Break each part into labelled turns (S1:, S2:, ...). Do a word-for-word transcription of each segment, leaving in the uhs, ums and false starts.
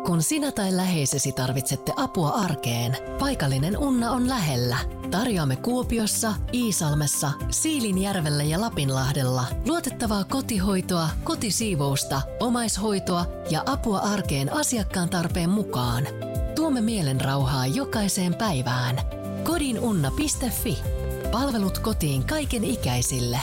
S1: Kun sinä tai läheisesi tarvitsette apua arkeen, paikallinen Unna on lähellä. Tarjoamme Kuopiossa, Iisalmessa, Siilinjärvellä ja Lapinlahdella luotettavaa kotihoitoa, kotisiivousta, omaishoitoa ja apua arkeen asiakkaan tarpeen mukaan. Tuomme mielenrauhaa jokaiseen päivään. kodinunna piste fi. Palvelut kotiin kaiken ikäisille.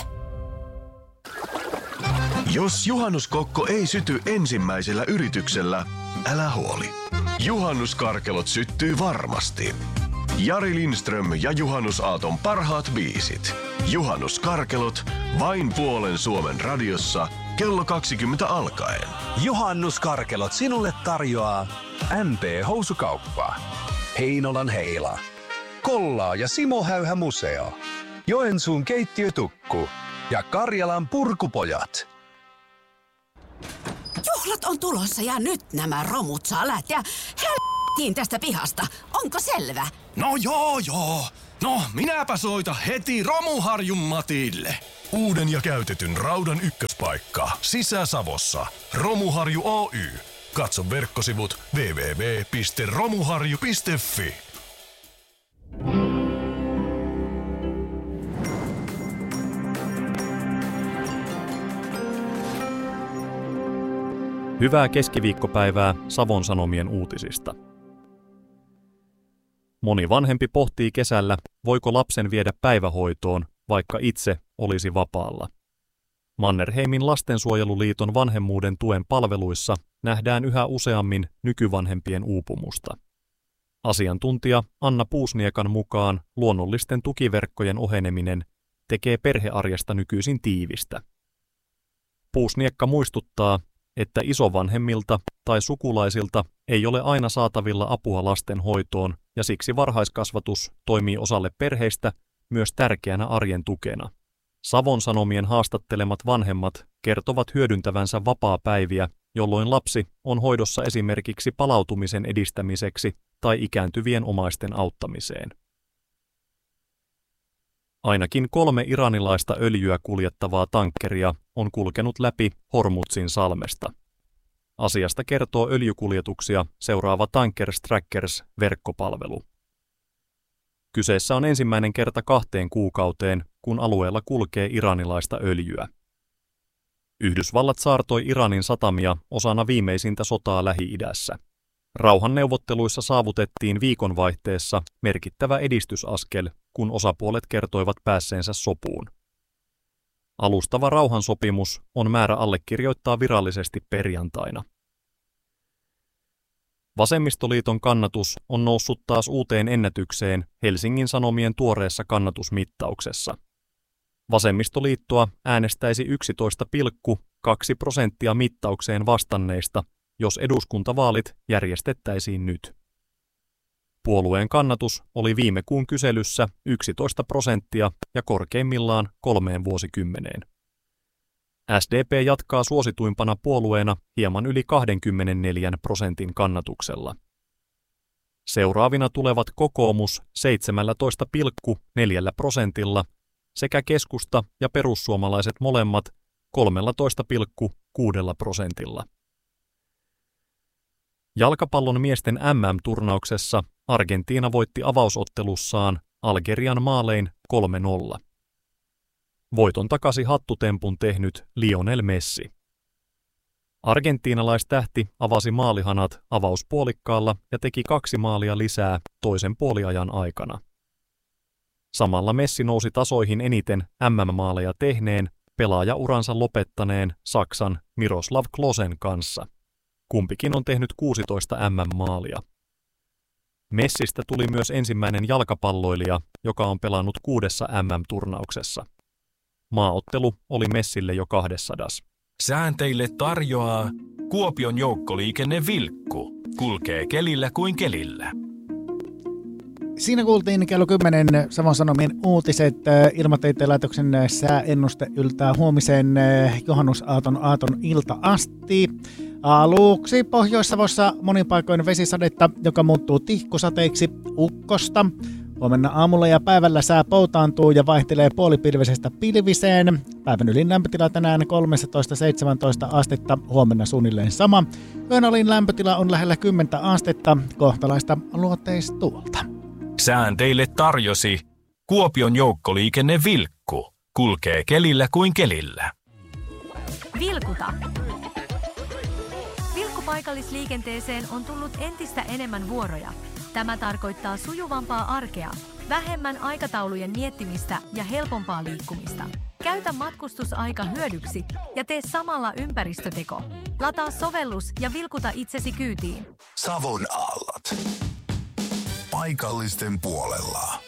S2: Jos juhannuskokko ei syty ensimmäisellä yrityksellä, älä huoli. Juhannuskarkelot syttyy varmasti. Jari Lindström ja Juhannusaaton parhaat biisit. Juhannuskarkelot vain puolen Suomen radiossa kello kaksikymmentä alkaen.
S3: Juhannuskarkelot sinulle tarjoaa M P Housukauppa, Heinolan Heila, Kollaa ja Simo Häyhä Museo, Joensuun keittiötukku ja Karjalan Purkupojat.
S4: Juhlat on tulossa ja nyt nämä romut saa lähteä helvettiin tästä pihasta. Onko selvä?
S5: No joo joo. No minäpä soita heti Romuharjun Matille.
S2: Uuden ja käytetyn raudan ykköspaikka Sisä-Savossa. Romuharju Oy. Katso verkkosivut double-u double-u double-u piste romuharju piste fi.
S6: Hyvää keskiviikkopäivää Savon Sanomien uutisista. Moni vanhempi pohtii kesällä, voiko lapsen viedä päivähoitoon, vaikka itse olisi vapaalla. Mannerheimin lastensuojeluliiton vanhemmuuden tuen palveluissa nähdään yhä useammin nykyvanhempien uupumusta. Asiantuntija Anna Puusniekan mukaan luonnollisten tukiverkkojen oheneminen tekee perhearjesta nykyisin tiivistä. Puusniekka muistuttaa, että isovanhemmilta tai sukulaisilta ei ole aina saatavilla apua lasten hoitoon ja siksi varhaiskasvatus toimii osalle perheistä myös tärkeänä arjen tukena. Savon Sanomien haastattelemat vanhemmat kertovat hyödyntävänsä vapaapäiviä, jolloin lapsi on hoidossa esimerkiksi palautumisen edistämiseksi tai ikääntyvien omaisten auttamiseen. Ainakin kolme iranilaista öljyä kuljettavaa tankkeria on kulkenut läpi Hormuzin salmesta. Asiasta kertoo öljykuljetuksia seuraava Tankers Trackers-verkkopalvelu. Kyseessä on ensimmäinen kerta kahteen kuukauteen, kun alueella kulkee iranilaista öljyä. Yhdysvallat saartoi Iranin satamia osana viimeisintä sotaa Lähi-idässä. Rauhanneuvotteluissa saavutettiin viikonvaihteessa merkittävä edistysaskel, kun osapuolet kertoivat päässeensä sopuun. Alustava rauhansopimus on määrä allekirjoittaa virallisesti perjantaina. Vasemmistoliiton kannatus on noussut taas uuteen ennätykseen Helsingin Sanomien tuoreessa kannatusmittauksessa. Vasemmistoliittoa äänestäisi yksitoista pilkku kaksi prosenttia mittaukseen vastanneista, jos eduskuntavaalit järjestettäisiin nyt. Puolueen kannatus oli viime kuun kyselyssä yksitoista prosenttia ja korkeimmillaan kolmeen vuosikymmeneen. S D P jatkaa suosituimpana puolueena hieman yli kaksikymmentäneljä prosentin kannatuksella. Seuraavina tulevat kokoomus seitsemäntoista pilkku neljä prosentilla sekä keskusta ja perussuomalaiset molemmat kolmetoista pilkku kuusi prosentilla. Jalkapallon miesten M M-turnauksessa Argentiina voitti avausottelussaan Algerian maalein kolme nolla. Voiton takasi hattutempun tehnyt Lionel Messi. Argentiinalaistähti avasi maalihanat avauspuolikkaalla ja teki kaksi maalia lisää toisen puoliajan aikana. Samalla Messi nousi tasoihin eniten M M-maaleja tehneen, pelaajauransa lopettaneen Saksan Miroslav Klosen kanssa. Kumpikin on tehnyt kuusitoista M M-maalia. Messistä tuli myös ensimmäinen jalkapalloilija, joka on pelannut kuudessa M M-turnauksessa. Maaottelu oli Messille jo kahdessadas.
S7: Säänteille tarjoaa Kuopion joukkoliikenne Vilkku. Kulkee kelillä kuin kelillä.
S8: Siinä kuultiin kello kymmenen Savon Sanomien uutiset. Ilmatieteen laitoksen sääennuste yltää huomiseen juhannusaaton aaton ilta asti. Aluksi Pohjois-Savossa monin paikoin vesisadetta, joka muuttuu tihkusateiksi ukkosta. Huomenna aamulla ja päivällä sää poutaantuu ja vaihtelee puolipilvisestä pilviseen. Päivän ylin lämpötila tänään kolmetoista seitsemäntoista astetta, huomenna suunnilleen sama. Yön alin lämpötila on lähellä kymmentä astetta, kohtalaista luoteistuolta.
S7: Sään teille tarjosi Kuopion joukkoliikenne Vilkku. Kulkee kelillä kuin kelillä.
S9: Vilkuta. Vilkkupaikallisliikenteeseen on tullut entistä enemmän vuoroja. Tämä tarkoittaa sujuvampaa arkea, vähemmän aikataulujen miettimistä ja helpompaa liikkumista. Käytä matkustusaika hyödyksi ja tee samalla ympäristöteko. Lataa sovellus ja vilkuta itsesi kyytiin.
S2: Savon aallot. Paikallisten puolella.